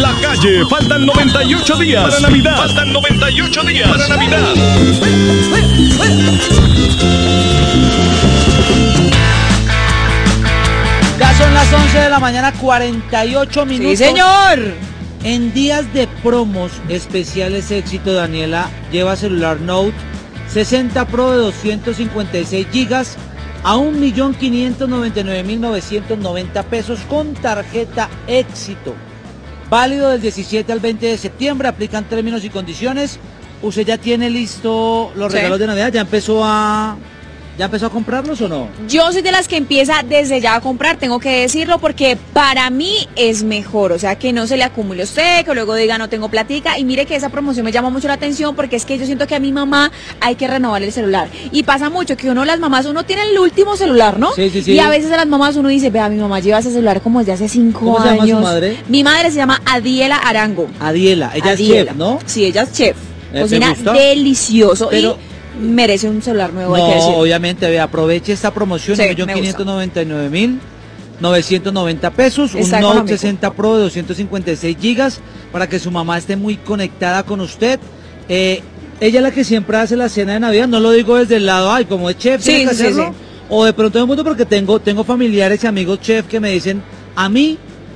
La Calle. Faltan 98 días para Navidad. Faltan 98 días para Navidad. Ya son las 11 de la mañana, 48 minutos. ¡Sí, señor! En días de promos especiales éxito, Daniela lleva celular Note 60 Pro de 256 gigas a 1.599.990 pesos con tarjeta éxito. Válido del 17 al 20 de septiembre, aplican términos y condiciones. ¿Usted ya tiene listo los regalos de Navidad? ¿Ya empezó a comprarlos o no? Yo soy de las que empieza desde ya a comprar, tengo que decirlo, porque para mí es mejor, o sea, que no se le acumule a usted, que luego diga no tengo platica, y mire que esa promoción me llama mucho la atención, porque es que yo siento que a mi mamá hay que renovar el celular, y pasa mucho que las mamás, uno tiene el último celular, ¿no? Sí. Y a veces a las mamás uno dice, vea, mi mamá lleva ese celular como desde hace 5 años. ¿Cómo se llama su madre? Mi madre se llama Adiela Arango. Adiela, ella es chef, ¿no? Sí, ella es chef, ¿Te cocina gusta? delicioso, Pero merece un celular nuevo, hay que no, decir. obviamente, ve, aproveche esta promoción, Sí, 1.599.990 pesos, un Está Note económico. 60 Pro de 256 gigas, para que su mamá esté muy conectada con usted. Ella es la que siempre hace la cena de Navidad, no lo digo desde el lado, ay, como es chef, Sí, tiene que sí, hacerlo, sí. o de pronto de mundo, porque tengo familiares y amigos chef que me dicen, a mí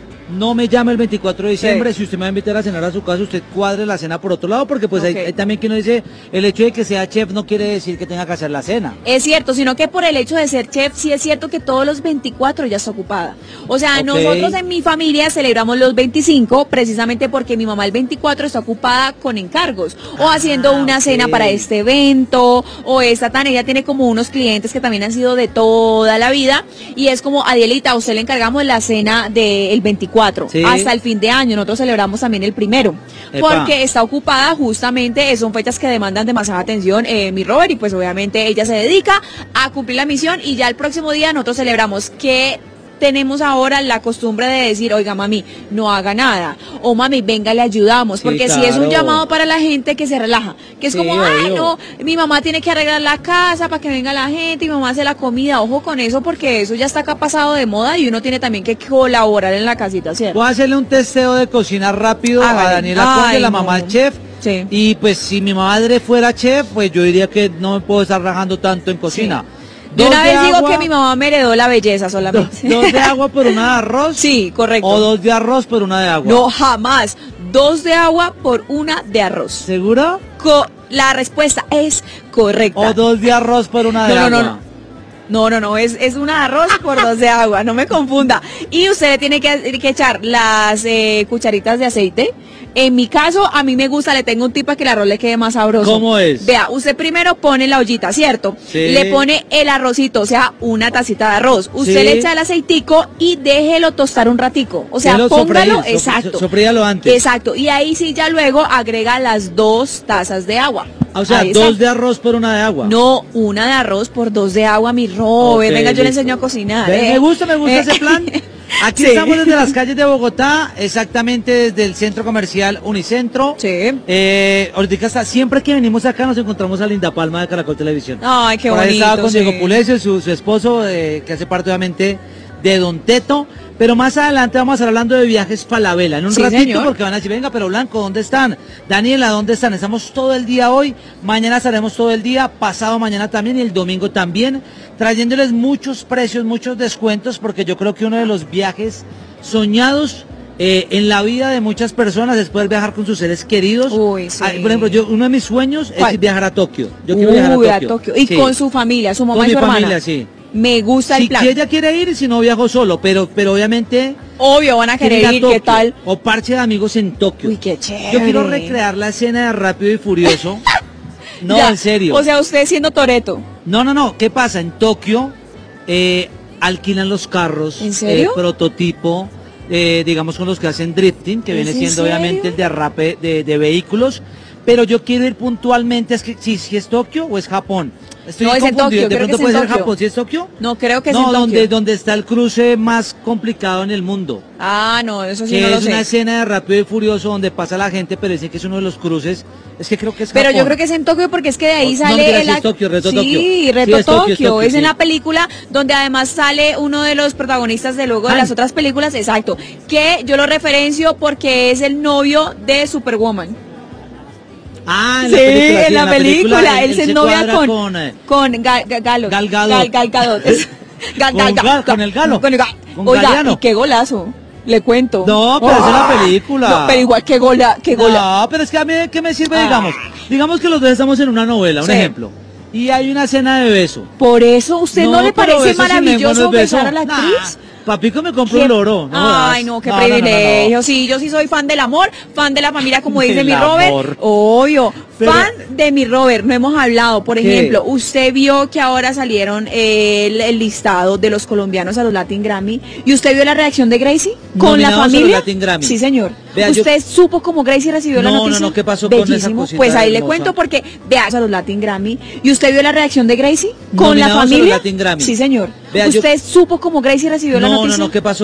no me llame el 24 de diciembre, Sí. si usted me va a invitar a cenar a su casa, usted cuadre la cena por otro lado, porque pues Ok. hay también que uno dice, el hecho de que sea chef no quiere decir que tenga que hacer la cena. Es cierto, sino que por el hecho de ser chef, sí es cierto que todos los 24 ya está ocupada. O sea, Ok. nosotros en mi familia celebramos los 25 precisamente porque mi mamá el 24 está ocupada con encargos o haciendo una ok. cena para este evento o ella tiene como unos clientes que también han sido de toda la vida y es como, Adielita, a usted le encargamos la cena del 24 Sí. hasta el fin de año, nosotros celebramos también el primero Epa. porque está ocupada justamente, son fechas que demandan demasiada atención, mi Robert, y pues obviamente ella se dedica a cumplir la misión y ya el próximo día nosotros celebramos que tenemos ahora la costumbre de decir, oiga mami, no haga nada, o mami, venga, le ayudamos, Sí, porque si es un claro. llamado para la gente que se relaja, que es Sí, como, ay obvio. no, mi mamá tiene que arreglar la casa para que venga la gente, y mi mamá hace la comida, ojo con eso, porque eso ya está acá pasado de moda y uno tiene también que colaborar en la casita, ¿cierto? Voy a hacerle un testeo de cocina rápido Hágale. a Daniela Conde, Ay, la no. mamá chef. Sí. Y pues si mi madre fuera chef, pues yo diría que no me puedo estar rajando tanto en cocina. De Dos una de vez digo agua, que mi mamá me heredó la belleza solamente. dos de agua por una de arroz. Sí, correcto. O 2 de arroz por una de agua. No, jamás. 2 de agua por 1 de arroz. ¿Segura? La respuesta es correcta. O 2 de arroz por una de No, no, agua. no, es 1 de arroz por 2 de agua, no me confunda. Y usted le tiene que echar las cucharitas de aceite. En mi caso, a mí me gusta, le tengo un tip para que el arroz le quede más sabroso. ¿Cómo es? Vea, usted primero pone la ollita, ¿cierto? Sí. Le pone el arrocito, o sea, una tacita de arroz. Usted Sí. le echa el aceitico y déjelo tostar un ratico. O sea, Déjelo póngalo, sofreír, exacto. sofríalo antes. Exacto. Y ahí sí ya luego agrega las 2 tazas de agua. O sea, Ahí 2 está. de arroz por una de agua. No, 1 de arroz por 2 de agua, mi Robert. Ok, Venga, yo le listo. enseño a cocinar. Me gusta ese plan. Aquí Sí. estamos desde las calles de Bogotá, exactamente desde el centro comercial Unicentro. Sí. Ahorita siempre que venimos acá nos encontramos a Linda Palma de Caracol Televisión. Ay, qué Por ahí bonito. estaba con sí. Diego Pulecio, su esposo, que hace parte obviamente de Don Teto. Pero más adelante vamos a estar hablando de viajes Falabella. En un Sí, ratito, señor. porque van a decir, venga, pero Blanco, ¿dónde están? Daniela, ¿dónde están? Estamos todo el día hoy, mañana estaremos todo el día, pasado mañana también y el domingo también, trayéndoles muchos precios, muchos descuentos, porque yo creo que uno de los viajes soñados en la vida de muchas personas es poder viajar con sus seres queridos. Uy, sí. Por ejemplo, uno de mis sueños ¿Cuál? es viajar a Tokio. Yo quiero viajar Uy, a Tokio. Y Sí. con su familia, su mamá Con y mi su hermana. familia, sí. Me gusta el Si plan. ella quiere ir, si no viajo solo, pero obviamente Obvio, van a quiero querer a ir, Tokio, ¿qué tal? o parche de amigos en Tokio. Uy, qué chévere. Yo quiero recrear la escena de Rápido y Furioso. No, Ya, en serio. O sea, usted siendo Toreto. No. ¿Qué pasa? En Tokio alquilan los carros. ¿En serio? Prototipo, digamos con los que hacen drifting, que ¿Es viene en siendo serio? obviamente el derrape de vehículos. pero yo quiero ir puntualmente, es que si es Tokio o es Japón. Estoy No, es en confundido. Tokio, De creo que pronto es puede en ser Tokio. Japón, ¿si es Tokio? No, creo que es No, en Tokio. donde está el cruce más complicado en el mundo. Ah, no, eso sí Que no lo es una sé. escena de Rápido y Furioso donde pasa la gente, pero dicen que es uno de los cruces. Es que creo que es Pero Japón. yo creo que es en Tokio porque es que de ahí No, sale mentira, el sí es Tokio, Reto sí, Tokio. Reto Sí, es Tokio, es Tokio. Tokio, Es en sí. la película donde además sale uno de los protagonistas de luego de Ay. las otras películas, exacto, que yo lo referencio porque es el novio de Superwoman. Ah, en Sí, la película, sí, en la película, él se novia cuadra con Gal Gadot. Gal Gadot. Gal Gadot. Con el Galo. Con Oiga, Galeano. y qué golazo. Le cuento. No, pero es en la película. No, pero igual que gola. No, pero es que a mí, ¿qué me sirve, digamos que los dos estamos en una novela, un Sí. ejemplo, y hay una escena de beso. Por eso, ¿usted no le pero parece beso sin lengua maravilloso no es beso. besar a la Nah, actriz? Papico me compró un ¿Qué? loro. No Ay, jodas. no, qué No, privilegio. Sí, yo sí soy fan del amor, fan de la familia, como dice Del mi Robert. amor. Obvio. Pero- Fan de mi Robert, no hemos hablado. Por ¿Qué? ejemplo, usted vio que ahora salieron el listado de los colombianos a los Latin Grammy. ¿Y usted vio la reacción de Gracie con la Nominados a los familia? Latin Grammy. Sí, señor. Vea, ¿Usted supo cómo Gracie recibió la No, noticia? no, ¿qué pasó con esa Bellísimo. cosita Pues ahí le hermosa? cuento porque vea a los Latin Grammy. ¿Y usted vio la reacción de Gracie con la Nominados a los familia? Latin Grammy. Sí, señor. Vea, ¿Usted supo cómo Gracie recibió la No, noticia? no, ¿qué pasó?